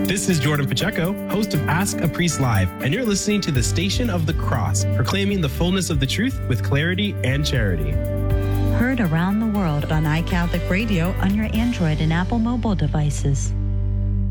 This is Jordan Pacheco, host of Ask a Priest Live, and you're listening to the Station of the Cross, proclaiming the fullness of the truth with clarity and charity. Heard around the world on iCatholic Radio on your Android and Apple mobile devices.